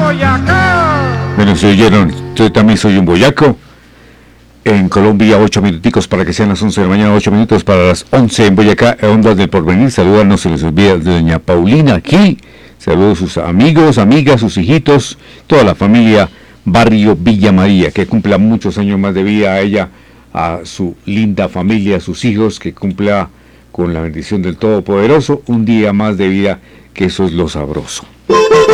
Bueno, se oyeron, yo también soy un boyaco. En Colombia, 8 minuticos para que sean las 11 de la mañana, 8 minutos para las 11 en Boyacá, Ondas del Porvenir. Saludos, no se les olvide, de doña Paulina aquí. Saludos a sus amigos, amigas, sus hijitos, toda la familia Barrio Villa María, que cumpla muchos años más de vida a ella, a su linda familia, a sus hijos, que cumpla con la bendición del Todopoderoso un día más de vida, que eso es lo sabroso.